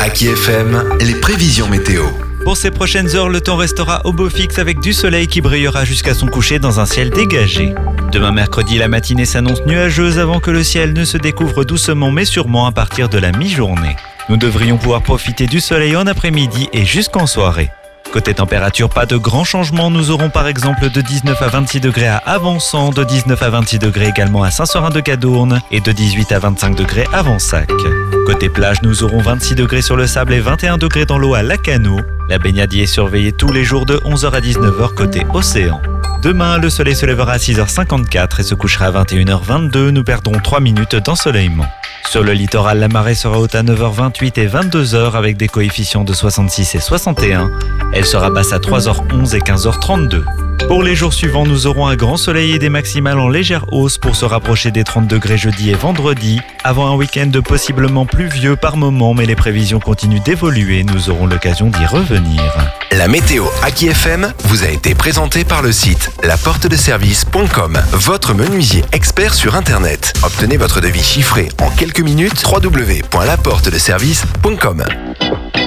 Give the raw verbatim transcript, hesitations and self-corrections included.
Aki F M, les prévisions météo. Pour ces prochaines heures, le temps restera au beau fixe avec du soleil qui brillera jusqu'à son coucher dans un ciel dégagé. Demain mercredi, la matinée s'annonce nuageuse avant que le ciel ne se découvre doucement mais sûrement à partir de la mi-journée. Nous devrions pouvoir profiter du soleil en après-midi et jusqu'en soirée. Côté température, pas de grands changements. Nous aurons par exemple de dix-neuf à vingt-six degrés à Avançon, de dix-neuf à vingt-six degrés également à Saint-Seurin-de-Cadourne et de dix-huit à vingt-cinq degrés à Vansac. Côté plage, nous aurons vingt-six degrés sur le sable et vingt et un degrés dans l'eau à Lacano. La baignade y est surveillée tous les jours de onze heures à dix-neuf heures côté océan. Demain, le soleil se lèvera à six heures cinquante-quatre et se couchera à vingt et une heures vingt-deux. Nous perdrons trois minutes d'ensoleillement. Sur le littoral, la marée sera haute à neuf heures vingt-huit et vingt-deux heures avec des coefficients de soixante-six et soixante et un. Elle sera basse à trois heures onze et quinze heures trente-deux. Pour les jours suivants, nous aurons un grand soleil et des maximales en légère hausse pour se rapprocher des trente degrés jeudi et vendredi, avant un week-end possiblement pluvieux par moment, mais les prévisions continuent d'évoluer, nous aurons l'occasion d'y revenir. La météo Aki F M vous a été présentée par le site la porte de service point com, votre menuisier expert sur Internet. Obtenez votre devis chiffré en quelques minutes, w w w point la porte de service point com.